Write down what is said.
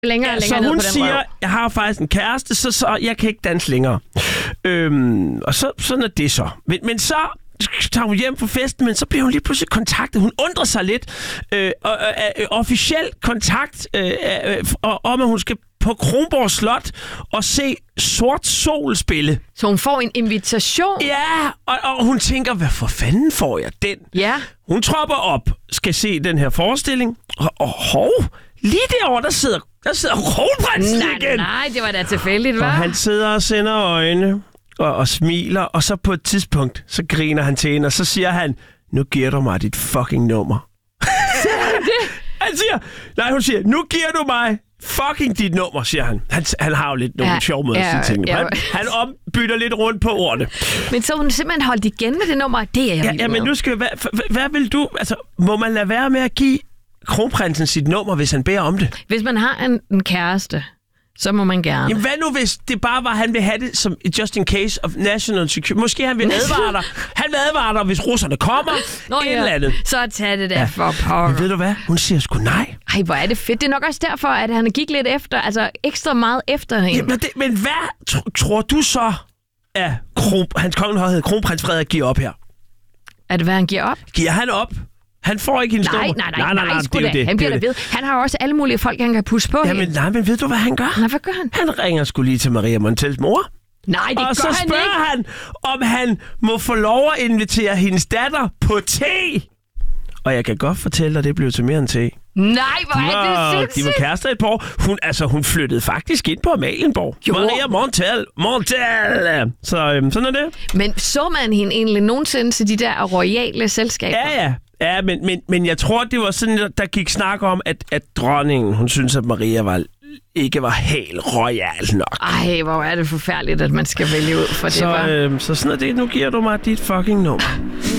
længere så ned hun på den siger, røv. jeg har faktisk en kæreste, så jeg kan ikke danse længere. Og så, sådan er det så. Men så tager hun hjem fra festen, men så bliver hun lige pludselig kontaktet. Hun undrer sig lidt. Officiel kontakt om, at hun skal på Kronborg Slot og se Sort Sol spille. Så hun får en invitation? Ja, og hun tænker, hvad for fanden får jeg den? Ja. Hun tropper op, skal se den her forestilling, og lige derovre, der sidder kronprinsen igen. Nej, det var da tilfældigt, hva'? Og han sidder og sender øjne og smiler, og så på et tidspunkt, så griner han til hende, og så siger han, nu giver du mig dit fucking nummer. Hun siger, nu giver du mig fucking dit nummer, siger han. Han har jo lidt nogle sjove måder at sige tingene. Han ombytter lidt rundt på ordene. Men så hun simpelthen holdt igen med det nummer, det er jeg Ja, men nu skal hvad vil du... Altså, må man lade være med at give kronprinsen sit nummer, hvis han beder om det? Hvis man har en kæreste, så må man gerne. Jamen hvad nu, hvis det bare var, han vil have det som just in case of national security? Måske han vil advare dig. Han vil advare dig, hvis russerne kommer. Eller andet. Så tag det der for pokker. Men ved du hvad? Hun siger sgu nej. Ej, hvor er det fedt. Det er nok også derfor, at han gik lidt efter, altså ekstra meget efter hende. Jamen, men hvad tror du så, at hans kongelige højhed, kronprins Frederik, giver op her? Er det, hvad han giver op? Giver han op? Han får ikke hendes nummer. Nej, sgu da. Han bliver da ved. Han har også alle mulige folk, han kan pusse på. Men ved du, hvad han gør? Nej, hvad gør han? Han ringer sgu lige til Maria Montels mor. Nej, det gør han ikke. Og så spørger han, om han må få lov at invitere hendes datter på te. Og jeg kan godt fortælle dig, det blev til mere end te. Nej, hvor er det sindssygt. De var kærester et par år. Hun flyttede faktisk ind på Amalienborg. Jo. Maria Montel. Så sådan er det. Men så man hende egentlig nogensinde til de der royale selskaber? Ja, men jeg tror, det var sådan, der gik snak om, at dronningen, hun synes, at Maria ikke var helt royal nok. Ej, hvor er det forfærdeligt, at man skal vælge ud for det, var. Så sådan er det. Nu giver du mig dit fucking nummer.